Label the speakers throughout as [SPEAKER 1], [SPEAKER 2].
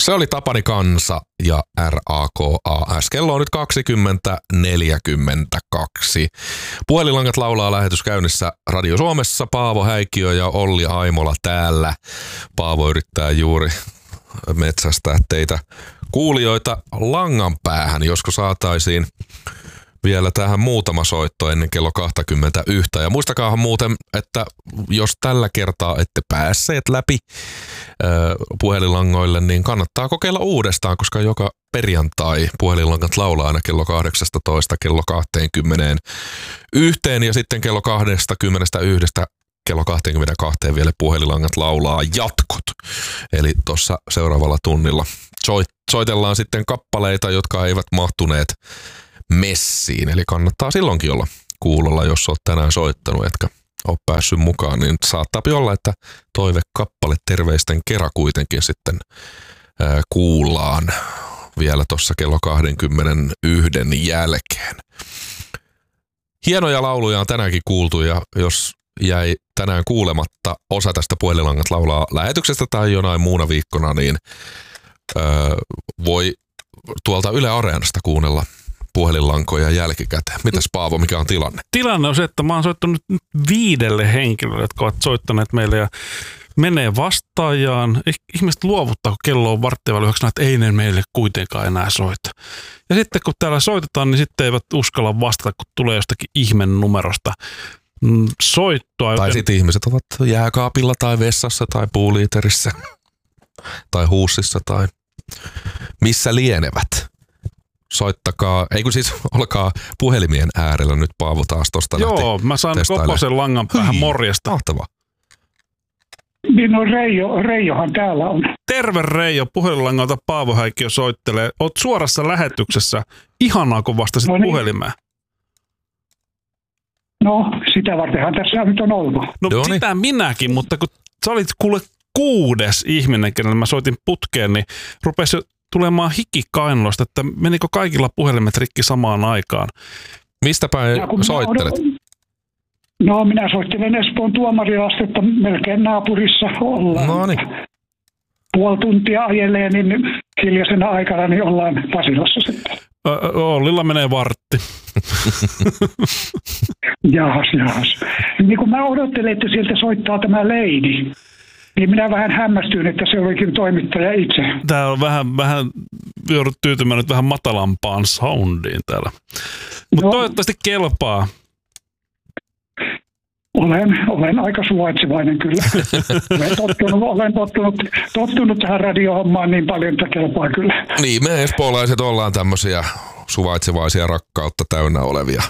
[SPEAKER 1] Se oli Tapani Kansa ja RAKAS. Kello on nyt 20:42. Puhelinlangat laulaa lähetys käynnissä Radio Suomessa. Paavo Häikiö ja Olli Aimola täällä. Paavo yrittää juuri metsästää teitä kuulijoita langan päähän, josko saataisiin vielä tähän muutama soitto ennen kello 21. Ja muistakaahan muuten, että jos tällä kertaa ette päässeet läpi puhelinlangoille, niin kannattaa kokeilla uudestaan, koska joka perjantai puhelinlangat laulaa aina kello 18 kello 21 ja sitten kello 21 kello 22 vielä puhelinlangat laulaa jatkot. Eli tuossa seuraavalla tunnilla soitellaan sitten kappaleita, jotka eivät mahtuneet messiin. Eli kannattaa silloinkin olla kuulolla, jos olet tänään soittanut, etkä ole päässyt mukaan, niin saattaa olla, että toivekappale terveisten kera kuitenkin sitten kuullaan vielä tuossa kello 21 jälkeen. Hienoja lauluja on tänäänkin kuultu, ja jos jäi tänään kuulematta osa tästä puhelinlangat laulaa lähetyksestä tai jonain muuna viikkona, niin voi tuolta Yle Areenasta kuunnella puhelinlankoja jälkikäteen. Mitäs Paavo, mikä on tilanne?
[SPEAKER 2] Tilanne on se, että mä oon soittanut 5 henkilölle, jotka ovat soittaneet meille ja menee vastaajaan. Ihmiset luovuttaa, kun kello on 8:15, että ei ne meille kuitenkaan enää soita. Ja sitten kun täällä soitetaan, niin sitten eivät uskalla vastata, kun tulee jostakin ihmen numerosta soittoa.
[SPEAKER 1] Tai sitten ihmiset ovat jääkaapilla tai vessassa tai puuliiterissä tai huussissa tai missä lienevät. Soittakaa, olkaa puhelimien äärellä nyt, Paavo taas tosta.
[SPEAKER 2] Joo, mä saan kokoisen langan päähän morjesta.
[SPEAKER 1] Mahtavaa.
[SPEAKER 3] Niin no Reijohan täällä on.
[SPEAKER 2] Terve Reijo, puhelinlangalta Paavo Häikiö soittelee. Oot suorassa lähetyksessä. Ihanaa, kun vastasit puhelimeen.
[SPEAKER 3] No, sitä vartenhan tässä nyt on ollut.
[SPEAKER 2] No sitä minäkin, mutta kun sä olit kuule 6. ihminen, kenelle mä soitin putkeen, niin rupesi tulemaan hiki kainalosta, että menikö kaikilla puhelimet rikki samaan aikaan.
[SPEAKER 1] Mistä päin soittelet?
[SPEAKER 3] No minä soittelen Espoon Tuomarilasta, melkein naapurissa ollaan.
[SPEAKER 1] No niin.
[SPEAKER 3] Puoli tuntia ajelee, niin hiljaisena aikana niin ollaan Pasilassa sitten.
[SPEAKER 2] Ollilla menee vartti.
[SPEAKER 3] Jahas. Niin kun mä odottelen, että sieltä soittaa tämä Leidi, niin minä vähän hämmästyin, että se olikin toimittaja itse.
[SPEAKER 2] Tää on vähän joudut tyytymään nyt vähän matalampaan soundiin täällä. Mutta toivottavasti kelpaa.
[SPEAKER 3] Olen aika suvaitsevainen kyllä. Olen tottunut tähän radiohommaan niin paljon, että kelpaa kyllä.
[SPEAKER 1] Niin, me espoolaiset ollaan tämmöisiä suvaitsevaisia rakkautta täynnä olevia.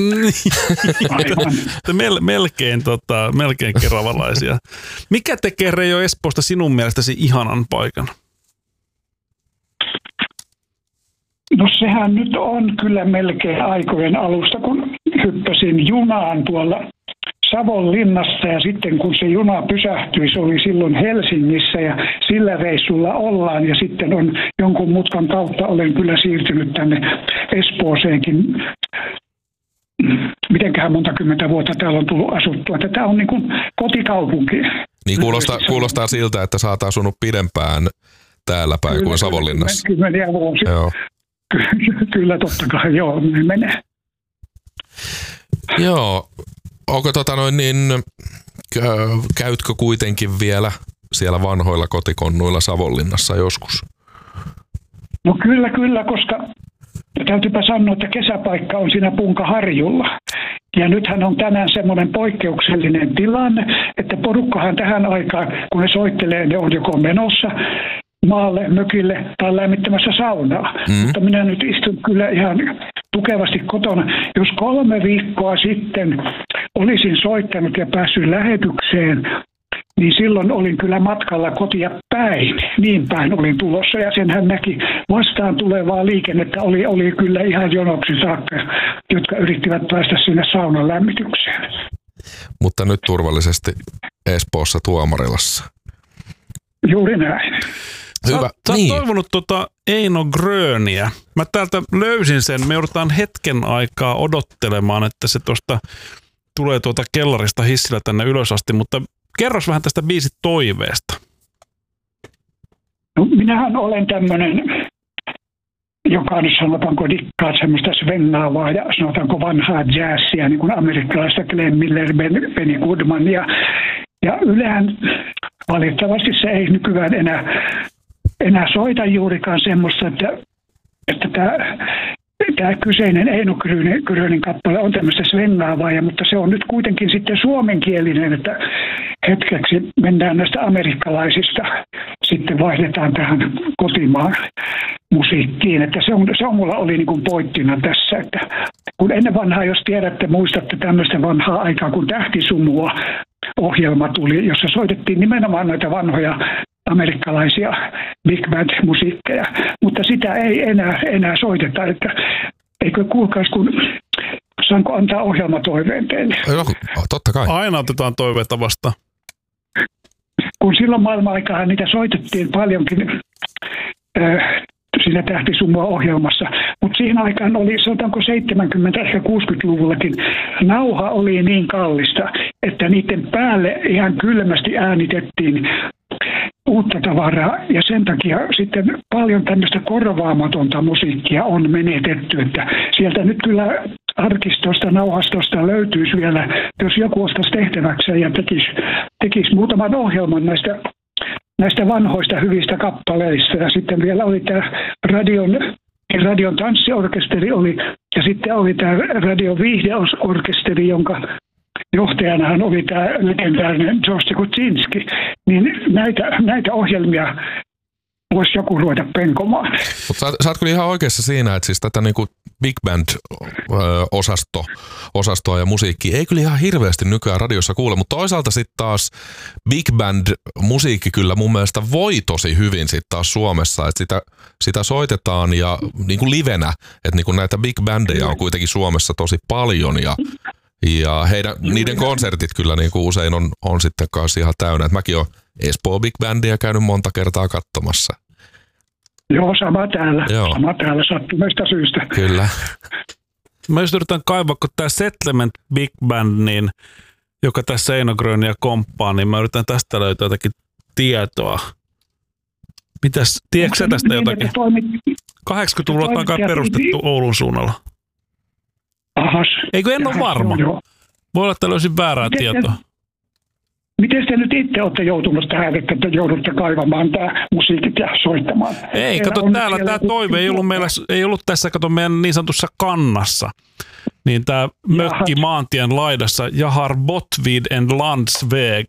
[SPEAKER 2] melkein keravalaisia. Mikä tekee Reijo Espoosta sinun mielestäsi ihanan paikan?
[SPEAKER 3] No sehän nyt on kyllä melkein aikojen alusta, kun hyppäsin junaan tuolla Savonlinnassa ja sitten kun se juna pysähtyi, se oli silloin Helsingissä ja sillä reissulla ollaan ja sitten on jonkun mutkan kautta olen kyllä siirtynyt tänne Espooseenkin. Mitenköhän monta kymmentä vuotta täällä on tullut asuttua. Tämä on niin kuin kotikaupunki.
[SPEAKER 1] Niin kuulostaa siltä, että sä oot asunut pidempään täällä päin kuin Savonlinnassa.
[SPEAKER 3] Kymmeniä vuosia.
[SPEAKER 1] Joo.
[SPEAKER 3] Kyllä totta kai, joo, niin menee.
[SPEAKER 1] Joo. Onko käytkö kuitenkin vielä siellä vanhoilla kotikonnuilla Savonlinnassa joskus?
[SPEAKER 3] No kyllä, koska täytyypä sanoa, että kesäpaikka on siinä Punkaharjulla. Ja nythän on tänään semmoinen poikkeuksellinen tilanne, että porukkahan tähän aikaan, kun ne soittelee, ne on joko menossa maalle, mökille tai lämmittämässä saunaa. Mutta minä nyt istun kyllä ihan tukevasti kotona. Jos 3 viikkoa sitten olisin soittanut ja päässyt lähetykseen, niin silloin olin kyllä matkalla kotia päin. Niin päin olin tulossa ja senhän näki vastaan tulevaa liikennettä. Oli kyllä ihan jonoksi saakka, jotka yrittivät päästä sinne saunan lämmitykseen.
[SPEAKER 1] Mutta nyt turvallisesti Espoossa Tuomarilassa.
[SPEAKER 3] Juuri näin.
[SPEAKER 1] Hyvä.
[SPEAKER 2] Sä oot toivonut Eino Gröniä. Mä täältä löysin sen. Me joudutaan hetken aikaa odottelemaan, että se tulee kellarista hissillä tänne ylös asti, mutta kerros vähän tästä biisit toiveesta.
[SPEAKER 3] No No minähän olen tämmöinen, joka nyt sanotaanko dikkaa semmoista svengaavaa ja sanotaanko vanhaa jazzia, niin kuin amerikkalaista Glenn Miller, Benny Goodman ja ylehän valitettavasti se ei nykyään enää soita juurikaan semmoista, että tämä kyseinen Eino Grönin kappale on tämmöistä svengaavaa, mutta se on nyt kuitenkin sitten suomenkielinen, että hetkeksi mennään näistä amerikkalaisista, sitten vaihdetaan tähän kotimaan musiikkiin, että se on mulla oli niin kuin pointtina tässä, että kun ennen vanhaa, jos tiedätte, muistatte tämmöistä vanhaa aikaa, kun Tähtisumua ohjelma tuli, jossa soitettiin nimenomaan noita vanhoja amerikkalaisia big band-musiikkeja, mutta sitä ei enää soiteta, että eikö kuulkaas, kun saanko antaa ohjelmatoiveen teille?
[SPEAKER 1] Joo, totta kai.
[SPEAKER 2] Aina otetaan toiveita vastaan.
[SPEAKER 3] Kun silloin maailman-aikaan niitä soitettiin paljonkin siinä Tähtisumua-ohjelmassa, mutta siihen aikaan oli, sanotaanko 70- ehkä 60-luvullakin, nauha oli niin kallista, että niiden päälle ihan kylmästi äänitettiin uutta tavaraa ja sen takia sitten paljon tämmöistä korvaamatonta musiikkia on menetetty, että sieltä nyt kyllä arkistosta, nauhastosta löytyisi vielä, jos joku ostaisi tehtäväkseen ja tekisi muutaman ohjelman näistä vanhoista hyvistä kappaleista ja sitten vielä oli tämä radion tanssiorkesteri oli ja sitten oli tämä radion viihdeorkesteri, jonka johtajanahan oli tämä legendaarinen George Kuczynski, niin näitä ohjelmia voisi joku ruveta penkomaan.
[SPEAKER 1] Mutta sä oot kyllä ihan oikeassa siinä, että siis tätä niinku big band-osastoa ja musiikkia ei kyllä ihan hirveästi nykyään radiossa kuule, mutta toisaalta sitten taas big band-musiikki kyllä mun mielestä voi tosi hyvin sitten taas Suomessa, että sitä soitetaan ja niinku livenä, että niinku näitä big bandeja on kuitenkin Suomessa tosi paljon ja niiden konsertit kyllä niinku usein on sitten kanssa ihan täynnä. Et mäkin olen Espoo Big Bandia käynyt monta kertaa katsomassa.
[SPEAKER 3] Joo, sama täällä sattuneesta syystä.
[SPEAKER 1] Kyllä.
[SPEAKER 2] Mä just yritän kaivaa, kun tämä Settlement Big Band, niin, joka tässä Eino Gröniä komppaa, niin mä yritän tästä löytää jotakin tietoa. Tiedätkö sä tästä jotakin? 80-luvulla on kai perustettu Oulun suunnalla.
[SPEAKER 3] Ahas.
[SPEAKER 2] Eikö en ole varma? Joo. Voi olla, että löysin väärää tietoa.
[SPEAKER 3] Miten te nyt itse olette joutunut tähän, että te joudutte kaivamaan tämä musiikit ja soittamaan?
[SPEAKER 2] Ei, kato täällä tämä toive ei ollut tässä, kato meidän niin sanotussa kannassa. Niin tämä mökki maantien laidassa, Jahar Botvid en Landsväg,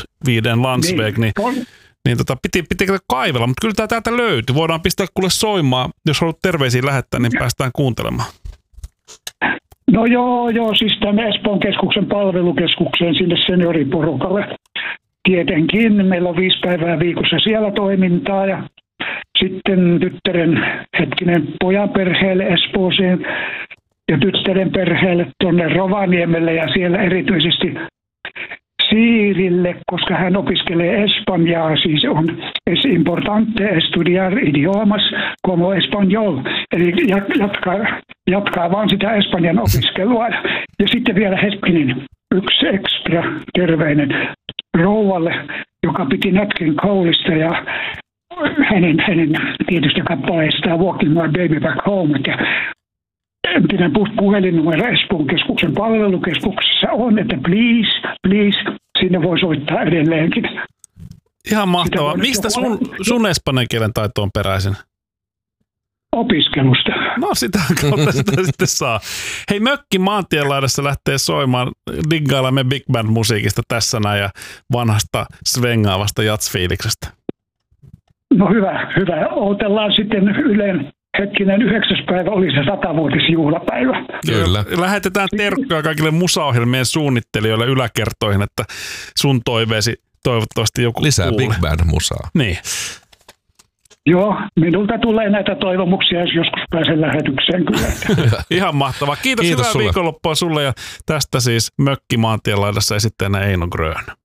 [SPEAKER 2] niin piti kaivella, mutta kyllä tämä täältä löytyy. Voidaan pistää kuule soimaan, jos haluat terveisiä lähettää, niin päästään kuuntelemaan.
[SPEAKER 3] No joo, siis tänne Espoon keskuksen palvelukeskukseen sinne senioriporukalle. Tietenkin, meillä on 5 päivää viikossa siellä toimintaa ja sitten pojan perheelle Espooseen ja tyttären perheelle tuonne Rovaniemelle ja siellä erityisesti Siirille, koska hän opiskelee espanjaa, siis es importante estudiar idiomas como español, eli jatkaa vaan sitä espanjan opiskelua. Ja sitten vielä hetkinen, yksi ekstra terveinen rouvalle, joka piti Nat King Coleista ja hänen tietystä kappaleistaan Walking My Baby Back Home. Ja entinen puhelinnumero Espoon keskuksen palvelukeskuksessa on, että please, sinne voi soittaa edelleenkin.
[SPEAKER 2] Ihan mahtavaa. Mistä sun espanjan kielen taito on peräisin?
[SPEAKER 3] Opiskelusta.
[SPEAKER 2] No sitä kautta sitä sitten saa. Hei, mökki maantienlaidassa lähtee soimaan. Diggailemme Big Band-musiikista tässä näin ja vanhasta svengaavasta jatsfiiliksestä.
[SPEAKER 3] No hyvä. Odotellaan sitten Ylen 9. päivä oli se 100-vuotisjuhlapäivä.
[SPEAKER 2] Kyllä. Lähetetään terkkoja kaikille musaohjelmien suunnittelijoille yläkertoihin, että sun toiveesi toivottavasti joku
[SPEAKER 1] lisää
[SPEAKER 2] kuulee.
[SPEAKER 1] Big Band-musaa.
[SPEAKER 2] Niin.
[SPEAKER 3] Joo, minulta tulee näitä toivomuksia, jos joskus pääsen lähetykseen kyllä.
[SPEAKER 2] Ihan mahtavaa. Kiitos hyvää viikonloppua sulle ja tästä siis mökki maantienlaidassa esittäjänä Eino Grön.